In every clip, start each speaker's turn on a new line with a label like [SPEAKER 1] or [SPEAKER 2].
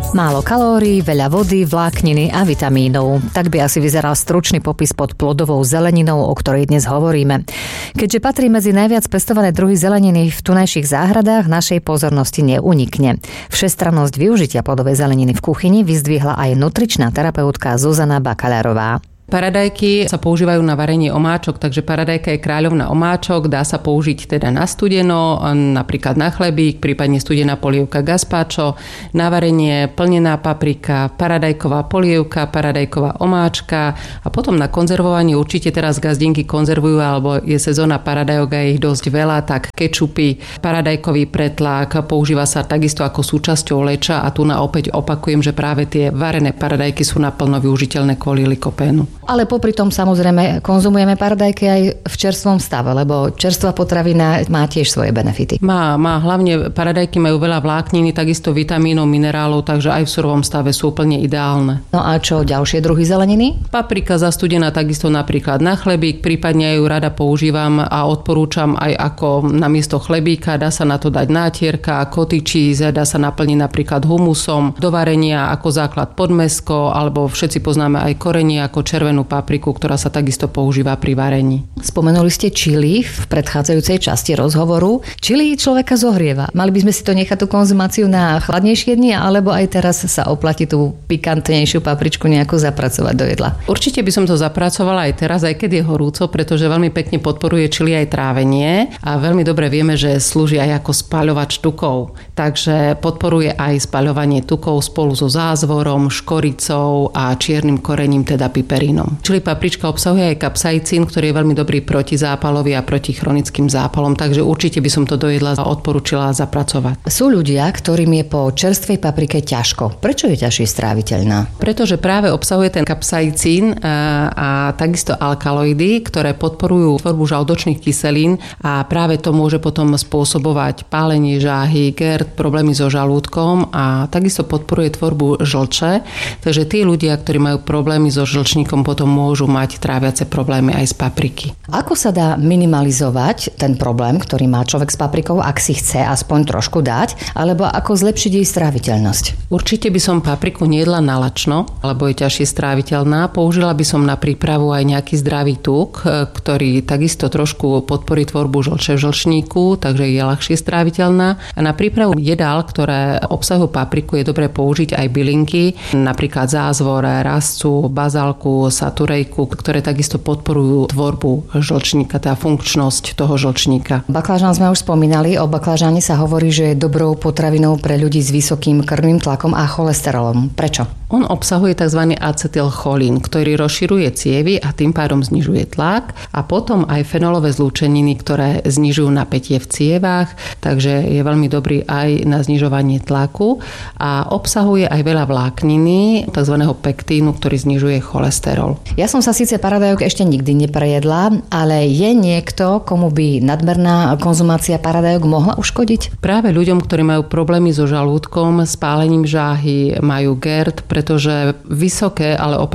[SPEAKER 1] Málo kalórií, veľa vody, vlákniny a vitamínov. Tak by asi vyzeral stručný popis pod plodovou zeleninou, o ktorej dnes hovoríme. Keďže patrí medzi najviac pestované druhy zeleniny v tunajších záhradách, našej pozornosti neunikne. Všestrannosť využitia plodovej zeleniny v kuchyni vyzdvihla aj nutričná terapeutka Zuzana Bakaľarová.
[SPEAKER 2] Paradajky sa používajú na varenie omáčok, takže paradajka je kráľovná omáčok, dá sa použiť teda na studeno, napríklad na chlebík, prípadne studená polievka gazpacho, na varenie plnená paprika, paradajková polievka, paradajková omáčka a potom na konzervovanie určite teraz gazdinky konzervujú, alebo je sezóna paradajok a je ich dosť veľa, tak kečupy, paradajkový pretlak, používa sa takisto ako súčasťou leča a tu na opäť opakujem, že práve tie varené paradajky sú naplno využiteľné kvôli likopénu.
[SPEAKER 1] Ale popri tom samozrejme konzumujeme paradajky aj v čerstvom stave, lebo čerstvá potravina má tiež svoje benefity.
[SPEAKER 2] Má hlavne paradajky majú veľa vlákniny, takisto vitamínov, minerálov, takže aj v surovom stave sú úplne ideálne.
[SPEAKER 1] No a čo ďalšie druhy zeleniny?
[SPEAKER 2] Paprika zastudená takisto napríklad na chlebík, prípadne ju rada používam a odporúčam aj ako namiesto chlebíka, dá sa na to dať nátierka, cottage cheese, dá sa naplniť napríklad humusom, do varenia ako základ podmäsko, alebo všetci poznáme aj korenie ako červenú papriku, ktorá sa takisto používa pri varení.
[SPEAKER 1] Spomenuli ste čili v predchádzajúcej časti rozhovoru. Čili človeka zohrieva. Mali by sme si to nechať tú konzumáciu na chladnejšie dni, alebo aj teraz sa oplatí tú pikantnejšiu papričku nejako zapracovať do jedla?
[SPEAKER 2] Určite by som to zapracovala aj teraz, aj keď je horúco, pretože veľmi pekne podporuje čili aj trávenie a veľmi dobre vieme, že slúži aj ako spaľovač tukov. Takže podporuje aj spaľovanie tukov spolu so zázvorom, škoricou a čiernym korením, teda piperínom. Čili paprička obsahuje aj kapsaicín, ktorý je veľmi dobrý protizápalový a proti chronickým zápalom, takže určite by som to do jedla odporúčila zapracovať.
[SPEAKER 1] Sú ľudia, ktorým je po čerstvej paprike ťažko. Prečo je ťažšie stráviteľná?
[SPEAKER 2] Pretože práve obsahuje ten kapsaicín a takisto alkaloidy, ktoré podporujú tvorbu žalúdočných kyselín a práve to môže potom spôsobovať pálenie žáhy, GERD, problémy so žalúdkom a takisto podporuje tvorbu žlče. Takže tí ľudia, ktorí majú problémy so žlčníkom, potom môžu mať tráviace problémy aj z papriky.
[SPEAKER 1] Ako sa dá minimalizovať ten problém, ktorý má človek s paprikou, ak si chce aspoň trošku dať, alebo ako zlepšiť jej stráviteľnosť?
[SPEAKER 2] Určite by som papriku nejedla nalačno, lebo je ťažšie stráviteľná. Použila by som na prípravu aj nejaký zdravý tuk, ktorý takisto trošku podporí tvorbu žlče v žlčníku, takže je ľahšie stráviteľná. A na prípravu jedál, ktoré obsahujú papriku, je dobré použiť aj bylinky, napríklad zázvor, rastcu, bazálku, saturejku, ktoré takisto podporujú tvorbu žlčníka, tá funkčnosť toho žlčníka.
[SPEAKER 1] Baklažán sme už spomínali, o baklažáne sa hovorí, že je dobrou potravinou pre ľudí s vysokým krvným tlakom a cholesterolom. Prečo?
[SPEAKER 2] On obsahuje tzv. Acetylcholín, ktorý rozširuje cievy a tým pádom znižuje tlak a potom aj fenolové zlúčeniny, ktoré znižujú napätie v cievách, takže je veľmi dobrý aj na znižovanie tlaku a obsahuje aj veľa vlákniny, tzv. Pektínu, ktorý znižuje cholesterol.
[SPEAKER 1] Ja som sa síce paradajok ešte nikdy neprejedla, ale je niekto, komu by nadmerná konzumácia paradajok mohla uškodiť?
[SPEAKER 2] Práve ľuďom, ktorí majú problémy so žalúdkom, spálením žáhy, majú GERD, pretože vysoké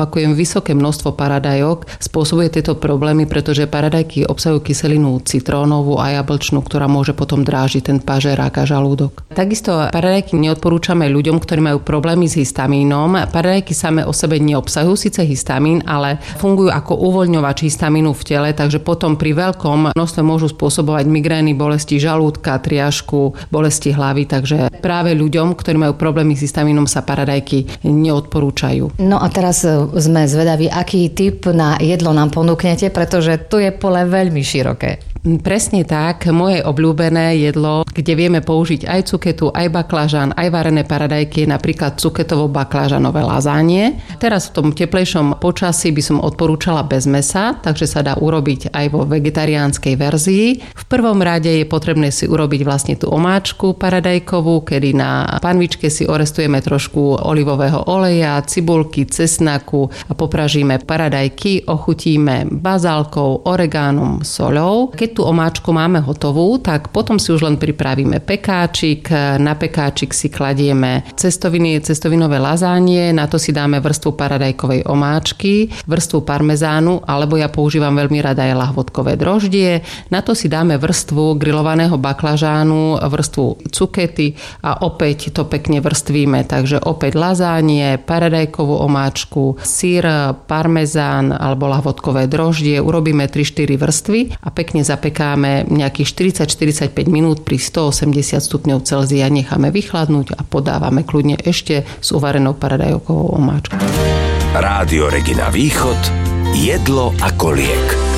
[SPEAKER 2] množstvo paradajok spôsobuje tieto problémy, pretože paradajky obsahujú kyselinu citrónovú a jablčnú, ktorá môže potom drážiť ten pažerák a žalúdok. Takisto paradajky neodporúčame ľuďom, ktorí majú problémy s histamínom. Paradajky same o sebe neobsahujú síce histamín, ale fungujú ako uvoľňovač histamínu v tele, takže potom pri veľkom množstve môžu spôsobovať migrény, bolesti žalúdka, triažku, bolesti hlavy, takže práve ľuďom, ktorí majú problémy s histamínom, sa paradajky neodporúčajú.
[SPEAKER 1] No a teraz sme zvedaví, aký typ na jedlo nám ponúknete, pretože tu je pole veľmi široké.
[SPEAKER 2] Presne tak, moje obľúbené jedlo, kde vieme použiť aj cuketu, aj baklažán, aj varené paradajky, napríklad cuketovo-baklažanové lazánie. Teraz v tom teplejšom počasí by som odporúčala bez mäsa, takže sa dá urobiť aj vo vegetariánskej verzii. V prvom rade je potrebné si urobiť vlastne tú omáčku paradajkovú, kedy na panvičke si orestujeme trošku olivového oleja, cibulky, cesnaku a popražíme paradajky, ochutíme bazálkou, oregánom, soľou. Keď keď tú omáčku máme hotovú, tak potom si už len pripravíme pekáčik. Na pekáčik si kladieme cestovinové lazánie, na to si dáme vrstvu paradajkovej omáčky, vrstvu parmezánu, alebo ja používam veľmi rada aj lahvodkové droždie. Na to si dáme vrstvu grillovaného baklažánu, vrstvu cukety a opäť to pekne vrstvíme. Takže opäť lazánie, paradajkovú omáčku, syr, parmezán alebo lahvodkové droždie. Urobíme 3-4 vrstvy a pekne zapekáme nejakých 40-45 minút pri 180 stupňov Celzia. Necháme vychladnúť a podávame kľudne ešte s uvarenou paradajkovou omáčkou.
[SPEAKER 3] Rádio Regina Východ. Jedlo ako liek.